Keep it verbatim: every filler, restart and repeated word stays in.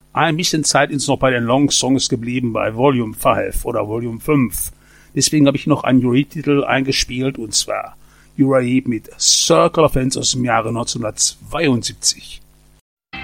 Ein bisschen Zeit ist noch bei den Long Songs geblieben, bei Volume fünf oder Volume fünf. Deswegen habe ich noch einen Uriah-Titel eingespielt, und zwar Uriah Heep mit Circle of Hands aus dem Jahre neunzehnhundertzweiundsiebzig.